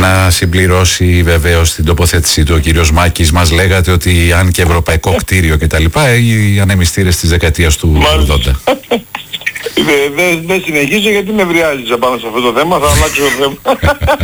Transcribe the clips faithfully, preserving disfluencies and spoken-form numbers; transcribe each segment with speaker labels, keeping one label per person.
Speaker 1: Να συμπληρώσει βεβαίως την τοποθέτησή του ο κύριος Μάκης. Μας λέγατε ότι αν και ευρωπαϊκό κτίριο και τα λοιπά, οι ανεμιστήρες της δεκαετίας του ογδόντα.
Speaker 2: Δεν δε, δε συνεχίζω γιατί με βριάζεις πάνω σε αυτό το θέμα, θα αλλάξω το θέμα.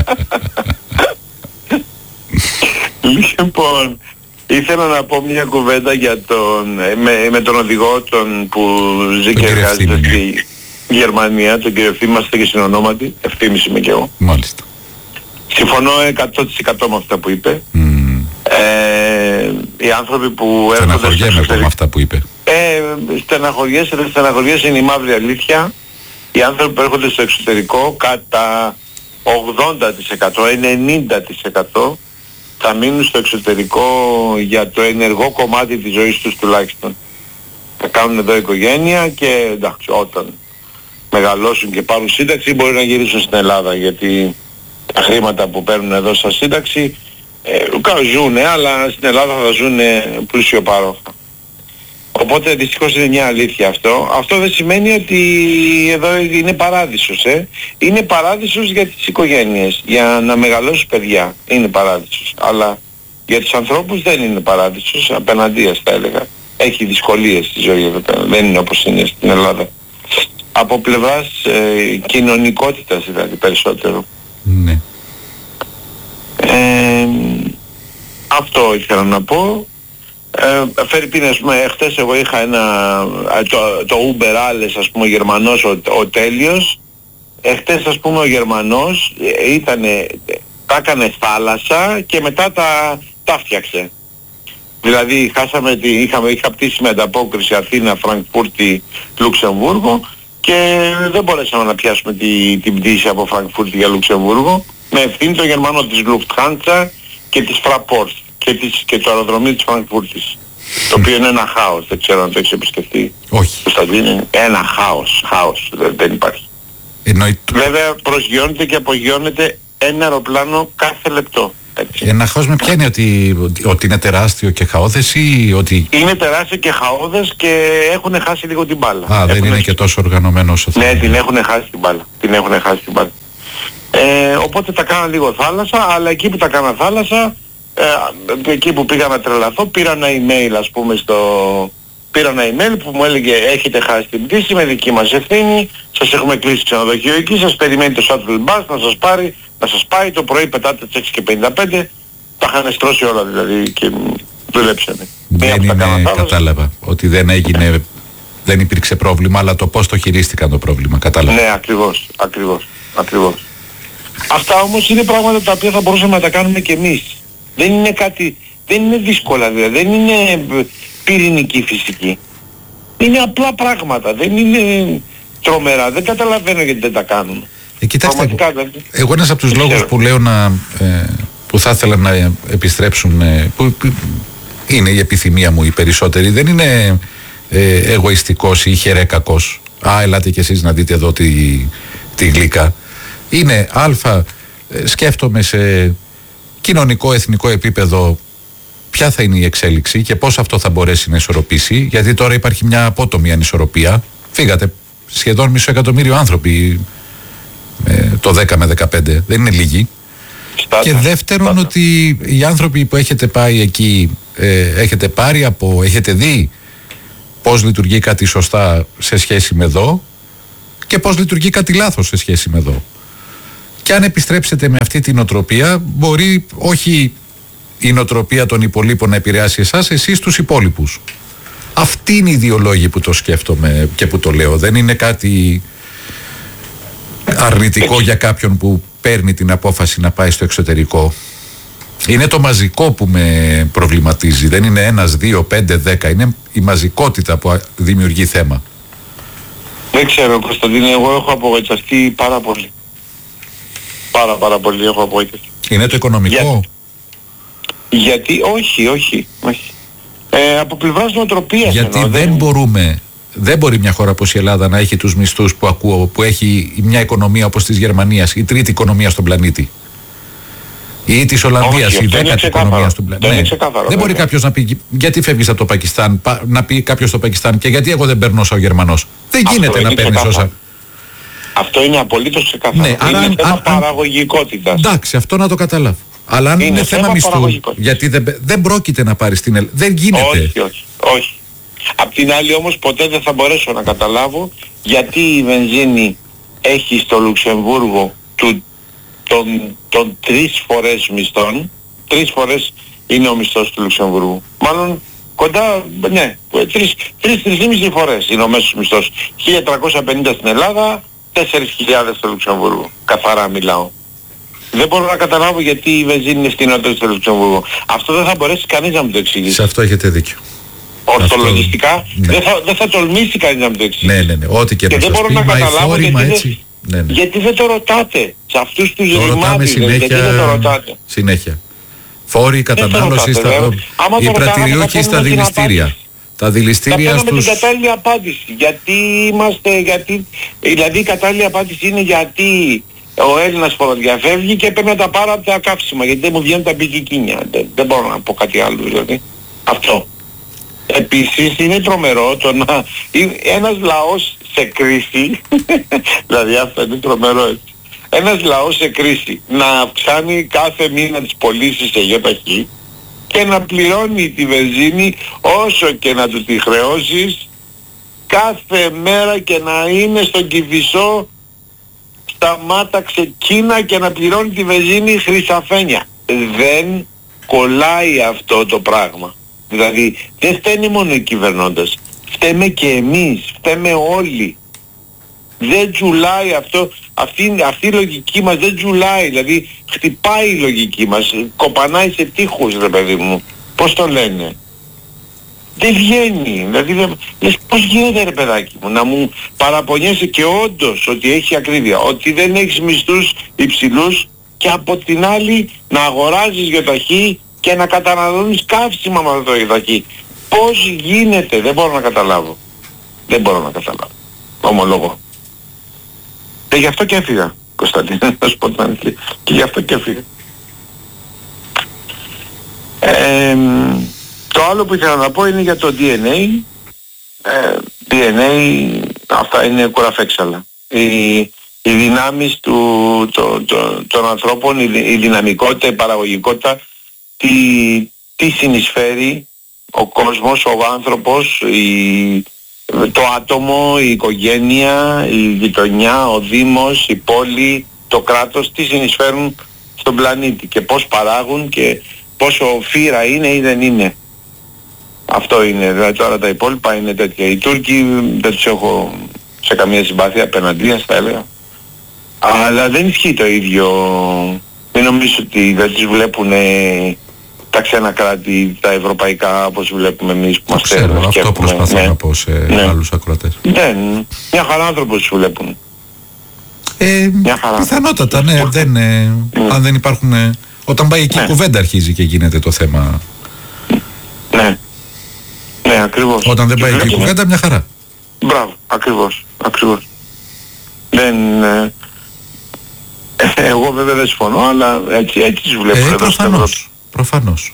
Speaker 2: Λοιπόν, ήθελα να πω μια κουβέντα για τον, με, με τον οδηγό τον που ζει και εργάζεται στη Γερμανία, τον κύριο Ευθύμη, είμαστε και συνονόματι, Ευθύμης είμαι και εγώ.
Speaker 1: Μάλιστα.
Speaker 2: Συμφωνώ εκατό τοις εκατό με αυτά που είπε. Mm. Ε, οι άνθρωποι που έρχονται στο εξωτερικό...
Speaker 1: με αυτά που είπε.
Speaker 2: Ε, στεναχωριέσαι, δεν στεναχωριέσαι, είναι η μαύρη αλήθεια. Οι άνθρωποι που έρχονται στο εξωτερικό κατά ογδόντα τοις εκατό, ενενήντα τοις εκατό θα μείνουν στο εξωτερικό για το ενεργό κομμάτι της ζωής τους τουλάχιστον. Θα κάνουν εδώ οικογένεια και εντάξει, όταν μεγαλώσουν και πάρουν σύνταξη μπορεί να γυρίσουν στην Ελλάδα, γιατί τα χρήματα που παίρνουν εδώ στα σύνταξη ε, ζουνε, αλλά στην Ελλάδα θα ζουνε πλούσιο πάροχα. Οπότε δυστυχώς είναι μια αλήθεια αυτό. Αυτό δεν σημαίνει ότι εδώ είναι παράδεισος. Ε. Είναι παράδεισος για τις οικογένειες, για να μεγαλώσουν παιδιά. Είναι παράδεισος. Αλλά για τους ανθρώπους δεν είναι παράδεισος, απέναντίας θα έλεγα. Έχει δυσκολίες στη ζωή εδώ πέρα. Δεν είναι όπως είναι στην Ελλάδα. Από πλευράς ε, κοινωνικότητας δηλαδή περισσότερο.
Speaker 1: Ναι.
Speaker 2: Ε, αυτό ήθελα να πω. Ε, Φερρυπίν, ας πούμε, χτες εγώ είχα ένα, το, το Uber Alles, ας πούμε, ο Γερμανός, ο, ο Τέλειος. Ε, χτες, ας πούμε, ο Γερμανός ε, ήτανε, τα έκανε θάλασσα και μετά τα, τα φτιάξε. Δηλαδή, χάσαμε τη, είχαμε, είχα πτήσει με ανταπόκριση Αθήνα, Φραγκφούρτη, Λουξεμβούργο και δεν μπορέσαμε να πιάσουμε τη, την πτήση από Φραγκφούρτη για Λουξεμβούργο με ευθύνη το Γερμανό της Lufthansa και της Fraport και, της, και το αεροδρομίο της Φραγκφούρτης, το οποίο είναι ένα χάος, δεν ξέρω αν το έχεις επισκεφτεί.
Speaker 1: Όχι.
Speaker 2: Είναι ένα χάος, χάος, δεν, δεν υπάρχει.
Speaker 1: Εννοεί...
Speaker 2: Βέβαια προσγειώνεται και απογειώνεται ένα αεροπλάνο κάθε λεπτό. Έτσι.
Speaker 1: Ένα χάος με ποια είναι, ότι, ότι είναι τεράστιο και χαόδες ή ότι...
Speaker 2: Είναι τεράστιο και χαόδες και έχουν χάσει λίγο την μπάλα.
Speaker 1: Α, δεν είναι και τόσο οργανωμένο όσο θα...
Speaker 2: Ναι, την έχουν χάσει την μπάλα. Την έχουν χάσει την μπάλα. Ε, οπότε τα κάνα λίγο θάλασσα, αλλά εκεί που τα κάνα θάλασσα, ε, εκεί που πήγα να τρελαθώ, πήρα ένα email, ας πούμε, στο... Πήρα ένα email που μου έλεγε έχετε χάσει την πτήση με δική μας ευθύνη, σας έχουμε κλείσει ξενοδοχείο εκεί, σας περιμένει το shuttle bus να σας πάρει, να σας πάει, το πρωί πετάτε τις έξι και πενήντα πέντε, τα είχαν στρώσει όλα δηλαδή και δουλέψανε.
Speaker 1: Δεν είναι, κατάλαβα, ότι δεν έγινε, δεν υπήρξε πρόβλημα, αλλά το πώς το χειρίστηκαν το πρόβλημα, κατάλαβα.
Speaker 2: Ναι, ακριβώς, ακριβώς, ακριβώς. Αυτά όμως είναι πράγματα τα οποία θα μπορούσαμε να τα κάνουμε και εμείς. Δεν είναι κάτι, δεν είναι δύσκολα δηλαδή, δεν είναι πυρηνική φυσική. Είναι απλά πράγματα, δεν είναι τρομερά, δεν καταλαβαίνω γιατί δεν τα κάνουν.
Speaker 1: Ε, κοιτάξτε, εγώ, εγώ ένας από τους λόγους ξέρω. που λέω να, ε, που θα ήθελα να επιστρέψουν, ε, που, που είναι η επιθυμία μου οι περισσότεροι, δεν είναι ε, εγωιστικός ή χερέκακος. Α, ελάτε κι εσείς να δείτε εδώ τη, τη γλύκα. Είναι α, σκέφτομαι σε κοινωνικό, εθνικό επίπεδο ποια θα είναι η εξέλιξη και πώς αυτό θα μπορέσει να ισορροπήσει, γιατί τώρα υπάρχει μια απότομη ανισορροπία. Φύγατε σχεδόν μισό εκατομμύριο άνθρωποι ε, το δέκα με δεκαπέντε, δεν είναι λίγοι. Στάτα, και δεύτερον στάτα. Ότι οι άνθρωποι που έχετε πάει εκεί, ε, έχετε πάρει από, έχετε δει πώς λειτουργεί κάτι σωστά σε σχέση με εδώ και πώς λειτουργεί κάτι λάθος σε σχέση με εδώ. Και αν επιστρέψετε με αυτή την οτροπία, μπορεί όχι η νοοτροπία των υπολείπων να επηρεάσει εσάς, εσείς τους υπόλοιπους. Αυτοί είναι οι δύο λόγοι που το σκέφτομαι και που το λέω. Δεν είναι κάτι αρνητικό για κάποιον που παίρνει την απόφαση να πάει στο εξωτερικό. Είναι το μαζικό που με προβληματίζει. Δεν είναι ένας, δύο, πέντε, δέκα. Είναι η μαζικότητα που δημιουργεί θέμα.
Speaker 2: Δεν ξέρω, Κωνσταντίνε, εγώ έχω απογοητευτεί πάρα πολύ. Πάρα πάρα πολύ έχω απογοητευτεί.
Speaker 1: Είναι το οικονομικό?
Speaker 2: Για, γιατί, όχι, όχι, όχι. Ε, από πλευράς νοοτροπίας.
Speaker 1: Γιατί
Speaker 2: εννοώ,
Speaker 1: δεν
Speaker 2: δεν...
Speaker 1: μπορούμε, δεν μπορεί μια χώρα όπως η Ελλάδα να έχει τους μισθούς που ακούω, που έχει μια οικονομία όπως της Γερμανίας, η τρίτη οικονομία στον πλανήτη. Ή της Ολλανδίας, η δέκατη οικονομία στον πλανήτη. Ναι. Ξεκάθαρο, δεν μπορεί κάποιος να πει γιατί φεύγεις από το Πακιστάν, να πει κάποιος στο Πακιστάν και γιατί εγώ δεν παίρνω σαν ο Γερμανός. Δεν γίνεται να παίρνεις όσα.
Speaker 2: Αυτό είναι απολύτως ξεκάθαρο.
Speaker 1: Ναι, άρα,
Speaker 2: είναι θέμα
Speaker 1: αν,
Speaker 2: παραγωγικότητας.
Speaker 1: Εντάξει, αυτό να το καταλάβω. Αλλά αν είναι, είναι θέμα, θέμα μισθού, γιατί δεν, δεν πρόκειται να πάρει στην Ελλάδα. Δεν γίνεται.
Speaker 2: Όχι, όχι, όχι. Απ' την άλλη όμως ποτέ δεν θα μπορέσω να καταλάβω γιατί η βενζίνη έχει στο Λουξεμβούργο του, τον, τον τρεις φορές μισθών. Τρεις φορές είναι ο μισθός του Λουξεμβούργου. Μάλλον κοντά, ναι, τρεις, τρεις, τρεις, τρεις φορές είναι ο μέσος μισθός. χίλια τριακόσια πενήντα στην Ελλάδα, τέσσερις χιλιάδες στο Λουξεμβούργο. Καθαρά μιλάω. Δεν μπορώ να καταλάβω γιατί η βενζίνη είναι φθηνότερη στο Λουξεμβούργο. Αυτό δεν θα μπορέσει κανείς να μου το εξηγήσει.
Speaker 1: Σε αυτό έχετε δίκιο.
Speaker 2: Ορθολογιστικά ναι. δεν, θα, δεν θα τολμήσει κανείς να μου το εξηγήσει.
Speaker 1: Ναι, ναι, ναι. Ό,τι και,
Speaker 2: και
Speaker 1: να
Speaker 2: δεν μπορώ
Speaker 1: πει,
Speaker 2: να καταλάβω γιατί,
Speaker 1: έτσι.
Speaker 2: Δεν,
Speaker 1: ναι, ναι.
Speaker 2: γιατί δεν το ρωτάτε. Σε αυτούς τους ρημάδες
Speaker 1: συνέχεια,
Speaker 2: γιατί δεν το ρωτάτε.
Speaker 1: Συνέχεια. Φόροι, κατανάλωση, στα... η πρατηριούχοι στα δηληστήρια. Τα δηληστήρια στους...
Speaker 2: με την κατάλληλη απάντηση. Γιατί είμαστε, γιατί... Δηλαδή η κατάλληλη απάντηση είναι γιατί ο Έλληνας φοροδιαφεύγει και παίρνει τα πάρα από τα καύσιμα. Γιατί δεν μου βγαίνουν τα μπικικίνια. Δεν, δεν μπορώ να πω κάτι άλλο δηλαδή. Αυτό. Επίσης είναι τρομερό το να... Ένας λαός σε κρίση, δηλαδή αυτό είναι τρομερό έτσι. Ένας λαός σε κρίση να αυξάνει κάθε μήνα τις πωλήσεις σε ΙΟΤΑΧΗ και να πληρώνει τη βενζίνη όσο και να του τη χρεώσεις κάθε μέρα και να είναι στον Κηφισό στα μάτα ξεκίνα και να πληρώνει τη βενζίνη χρυσαφένια. Δεν κολλάει αυτό το πράγμα. Δηλαδή δεν φταίνει μόνο οι κυβερνώντες, φταίμε και εμείς, φταίμε όλοι. Δεν τζουλάει αυτό, αυτή, αυτή η λογική μας δεν τζουλάει, δηλαδή χτυπάει η λογική μας, κοπανάει σε τείχους ρε παιδί μου, πώς το λένε. Δεν βγαίνει, δηλαδή δεν, λες, πώς γίνεται ρε παιδάκι μου να μου παραπονιέσαι και όντως ότι έχει ακρίβεια, ότι δεν έχεις μισθούς υψηλούς και από την άλλη να αγοράζεις ΙΟΤΑΧΗ και να καταναλώνεις καύσιμα με το ΙΟΤΑΧΗ. Πώς γίνεται, δεν μπορώ να καταλάβω. Δεν μπορώ να καταλάβω. Ομολόγω. Και γι' αυτό και έφυγα, Κωνσταντίνα, να σου πω την αλήθεια. Και γι' αυτό και έφυγα. Ε, το άλλο που ήθελα να πω είναι για το ντι εν έι. Ε, ντι εν έι, αυτά είναι κουραφέξαλα. Οι, οι δυνάμεις του, το, το, των ανθρώπων, η, η δυναμικότητα, η παραγωγικότητα, τι, τι συνεισφέρει ο κόσμος, ο άνθρωπος, η, το άτομο, η οικογένεια, η γειτονιά, ο δήμος, η πόλη, το κράτος, τι συνεισφέρουν στον πλανήτη και πώς παράγουν και πόσο φύρα είναι ή δεν είναι. Αυτό είναι. Δηλαδή τώρα τα υπόλοιπα είναι τέτοια. Οι Τούρκοι δεν τους έχω σε καμία συμπάθεια, απέναντίας θα έλεγα. Αλλά δεν ισχύει το ίδιο. Μην νομίζω ότι δεν τους βλέπουν τα ξένα κράτη, τα ευρωπαϊκά, όπως βλέπουμε εμείς που μας
Speaker 1: θέλουν. Αυτό σκέφτομαι. Προσπαθώ ναι. να πω σε ναι. άλλους ακροατές.
Speaker 2: Δεν. Μια χαρά άνθρωπος τους βλέπουν.
Speaker 1: Ε, πιθανότατα, ναι. Δεν, ε, mm. Αν δεν υπάρχουν... Ε, όταν πάει εκεί η ναι. κουβέντα αρχίζει και γίνεται το θέμα.
Speaker 2: Ναι. Ναι, ακριβώς.
Speaker 1: Όταν δεν πάει εκεί η κουβέντα, μια χαρά.
Speaker 2: Μπράβο, ακριβώς. Ακριβώς. Δεν... Ε, εγώ βέβαια δεν συμφωνώ, αλλά έτσι, έτσι τους βλέπω.
Speaker 1: Ε, προφανώς. Προφανώς.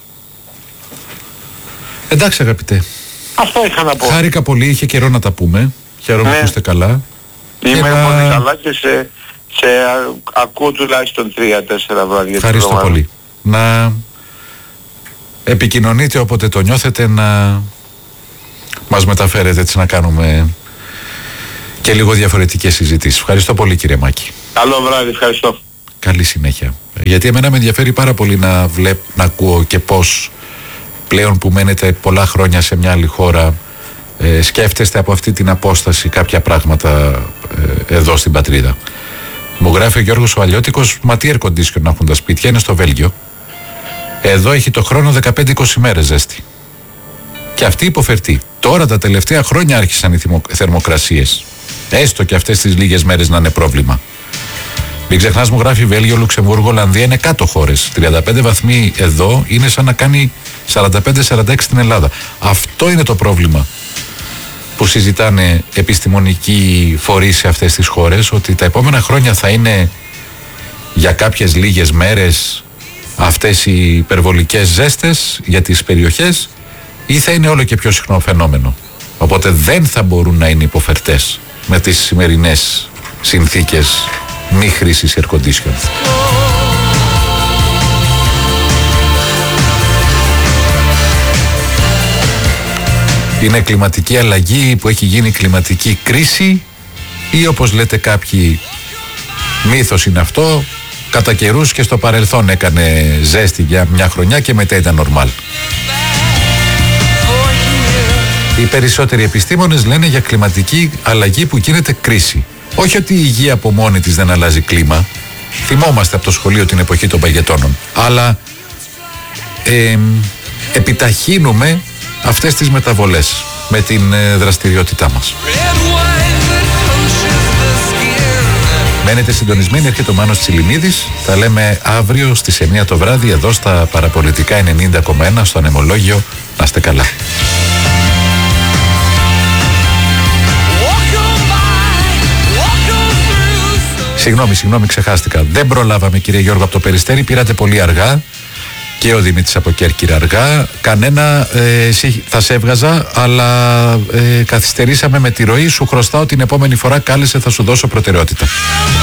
Speaker 1: Εντάξει αγαπητέ.
Speaker 2: Αυτό είχα να πω.
Speaker 1: Χάρηκα πολύ, είχε καιρό να τα πούμε. Χαίρομαι ναι. που είστε καλά.
Speaker 2: Είμαι να... πολύ καλά και σε, σε ακούω τουλάχιστον τρία τέσσερα βράδια.
Speaker 1: Ευχαριστώ πολύ. Να επικοινωνείτε όποτε το νιώθετε, να μας μεταφέρετε έτσι να κάνουμε και λίγο διαφορετικές συζητήσεις. Ευχαριστώ πολύ κύριε Μάκη.
Speaker 2: Καλό βράδυ, ευχαριστώ.
Speaker 1: Καλή συνέχεια. Γιατί εμένα με ενδιαφέρει πάρα πολύ να βλέπω, να ακούω και πώς πλέον που μένετε πολλά χρόνια σε μια άλλη χώρα ε, σκέφτεστε από αυτή την απόσταση κάποια πράγματα ε, εδώ στην πατρίδα. Μου γράφει ο Γιώργος ο Αλλιώτικος, μα τι air condition να έχουν τα σπίτια, είναι στο Βέλγιο. Εδώ έχει το χρόνο δεκαπέντε είκοσι μέρες ζέστη. Και αυτή υποφερτεί. Τώρα τα τελευταία χρόνια άρχισαν οι θερμοκρασίες. Έστω και αυτές τις λίγες μέρες να είναι πρόβλημα. Μην ξεχνάς, μου γράφει Βέλγιο, Λουξεμβούργο, Ολλανδία είναι κάτω χώρες. τριάντα πέντε βαθμοί εδώ είναι σαν να κάνει σαράντα πέντε σαράντα έξι στην Ελλάδα. Αυτό είναι το πρόβλημα που συζητάνε επιστημονικοί φορείς σε αυτές τις χώρες, ότι τα επόμενα χρόνια θα είναι για κάποιες λίγες μέρες αυτές οι υπερβολικές ζέστες για τις περιοχές ή θα είναι όλο και πιο συχνό φαινόμενο. Οπότε δεν θα μπορούν να είναι υποφερτές με τις σημερινές συνθήκες μη χρήσης air condition. Είναι κλιματική αλλαγή που έχει γίνει κλιματική κρίση, ή όπως λέτε κάποιοι, μύθος είναι αυτό, κατά καιρούς και στο παρελθόν έκανε ζέστη για μια χρονιά και μετά ήταν νορμάλ. Οι περισσότεροι επιστήμονες λένε για κλιματική αλλαγή που γίνεται κρίση. Όχι ότι η υγεία από μόνη της δεν αλλάζει κλίμα. Θυμόμαστε από το σχολείο την εποχή των παγετώνων. Αλλά ε, επιταχύνουμε αυτές τις μεταβολές με την ε, δραστηριότητά μας. Μένετε συντονισμένοι, έρχεται ο Μάνος Τσιλιμίδης. Τα λέμε αύριο στις εννιά το βράδυ εδώ στα Παραπολιτικά ενενήντα κόμμα ένα στο Ανεμολόγιο. Να είστε καλά. Συγγνώμη, συγγνώμη, ξεχάστηκα. Δεν προλάβαμε, κύριε Γιώργο, από το Περιστέρι. Πήρατε πολύ αργά. Και ο Δημήτρης από Κέρκυρα αργά. Κανένα, ε, εσύ θα σε έβγαζα, αλλά ε, καθυστερήσαμε με τη ροή. Σου χρωστάω την επόμενη φορά. Κάλεσε, θα σου δώσω προτεραιότητα.